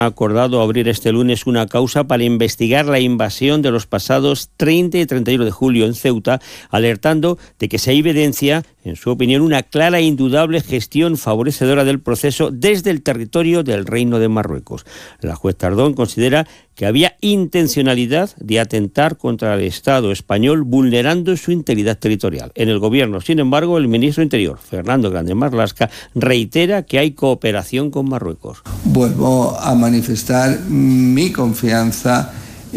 ha acordado abrir este lunes una causa para investigar la invasión de los pasados 30 y 31 de julio en Ceuta, alertando de que se evidencia, en su opinión, una clara e indudable gestión favorecedora del proceso desde el territorio del Reino de Marruecos. La juez Tardón considera que había intencionalidad de atentar contra el Estado español vulnerando su integridad territorial. En el Gobierno, sin embargo, el ministro de Interior, Fernando Grande Marlaska, reitera que hay cooperación con Marruecos. Vuelvo a manifestar mi confianza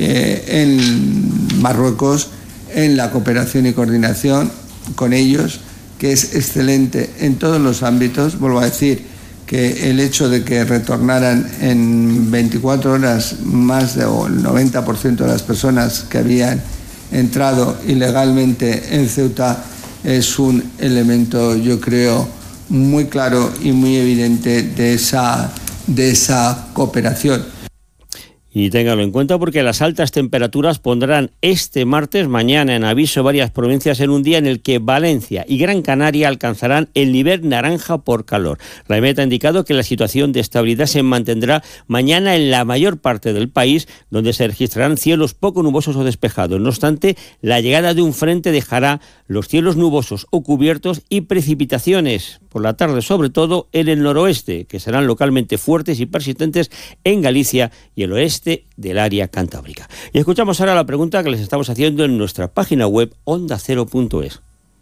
en Marruecos, en la cooperación y coordinación con ellos, que es excelente en todos los ámbitos. Vuelvo a decir que el hecho de que retornaran en 24 horas más del 90% de las personas que habían entrado ilegalmente en Ceuta es un elemento, yo creo, muy claro y muy evidente de esa cooperación. Y téngalo en cuenta porque las altas temperaturas pondrán este martes, mañana, en aviso varias provincias en un día en el que Valencia y Gran Canaria alcanzarán el nivel naranja por calor. La EMET ha indicado que la situación de estabilidad se mantendrá mañana en la mayor parte del país, donde se registrarán cielos poco nubosos o despejados. No obstante, la llegada de un frente dejará los cielos nubosos o cubiertos y precipitaciones por la tarde, sobre todo en el noroeste, que serán localmente fuertes y persistentes en Galicia y el oeste del área cantábrica. Y escuchamos ahora la pregunta que les estamos haciendo en nuestra página web ondacero.es.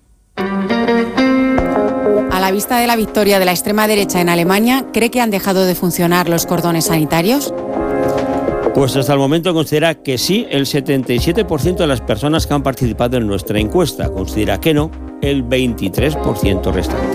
A la vista de la victoria de la extrema derecha en Alemania, ¿cree que han dejado de funcionar los cordones sanitarios? Pues hasta el momento considera que sí, el 77% de las personas que han participado en nuestra encuesta. Considera que no, el 23% restante.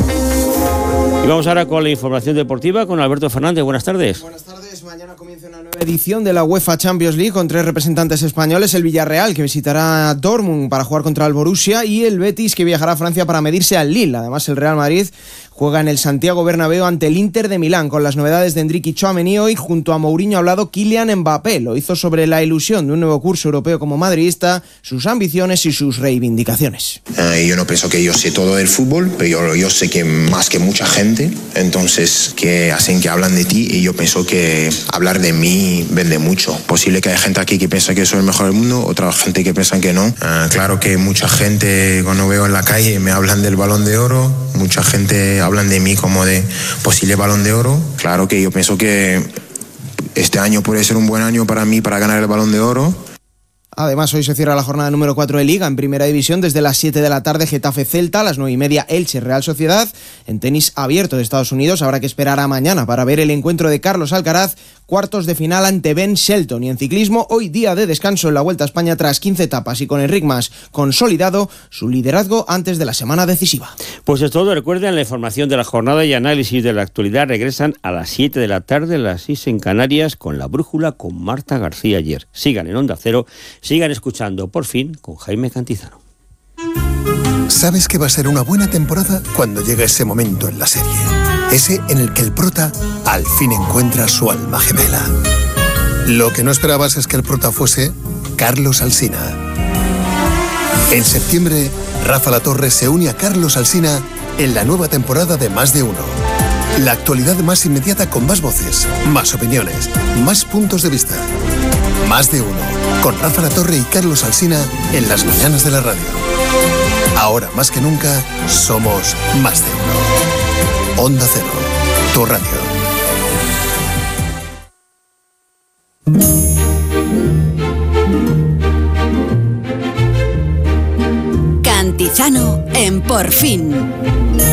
Y vamos ahora con la información deportiva con Alberto Fernández. Buenas tardes. Buenas tardes. Mañana comienza una nueva edición de la UEFA Champions League con 3 representantes españoles: el Villarreal, que visitará Dortmund para jugar contra el Borussia, y el Betis, que viajará a Francia para medirse al Lille. Además, el Real Madrid juega en el Santiago Bernabéu ante el Inter de Milán. Con las novedades de Endrick y Tchouaméni, hoy junto a Mourinho ha hablado Kylian Mbappé. Lo hizo sobre la ilusión de un nuevo curso europeo como madridista, sus ambiciones y sus reivindicaciones. Yo no pienso que yo sé todo del fútbol, pero yo sé que más que mucha gente, entonces que hacen que hablan de ti, y yo pienso que hablar de mí vende mucho. Posible que haya gente aquí que piensa que soy el mejor del mundo, otra gente que piensa que no. Claro que mucha gente, cuando veo en la calle, me hablan del Balón de Oro, mucha gente hablan de mí como de posible Balón de Oro. Claro que yo pienso que este año puede ser un buen año para mí para ganar el Balón de Oro. Además, hoy se cierra la jornada número 4 de Liga en Primera División. Desde las 7 de la tarde, Getafe-Celta, a las 9:30 Elche-Real Sociedad. En tenis abierto de Estados Unidos habrá que esperar a mañana para ver el encuentro de Carlos Alcaraz, cuartos de final ante Ben Shelton. Y en ciclismo, hoy día de descanso en la Vuelta a España tras 15 etapas y con Enric Mas consolidado su liderazgo antes de la semana decisiva. Pues es todo. Recuerden, la información de la jornada y análisis de la actualidad regresan a las 7 de la tarde, las 6 en Canarias, con La Brújula con Marta García Ayer. Sigan en Onda Cero, sigan escuchando Por Fin con Jaime Cantizano. Sabes que va a ser una buena temporada cuando llega ese momento en la serie. Ese en el que el prota al fin encuentra su alma gemela. Lo que no esperabas es que el prota fuese Carlos Alsina. En septiembre, Rafa Latorre se une a Carlos Alsina en la nueva temporada de Más de Uno. La actualidad más inmediata con más voces, más opiniones, más puntos de vista. Más de Uno, con Rafa Latorre y Carlos Alsina en las mañanas de la radio. Ahora más que nunca, somos Más de Uno. Onda Cero, tu radio. Cantizano en Por Fin.